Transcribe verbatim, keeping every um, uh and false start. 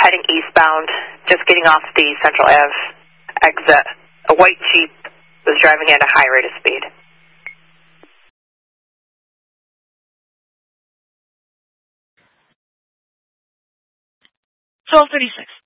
heading eastbound, just getting off the Central Ave exit. A white Jeep was driving at a high rate of speed. twelve thirty-six.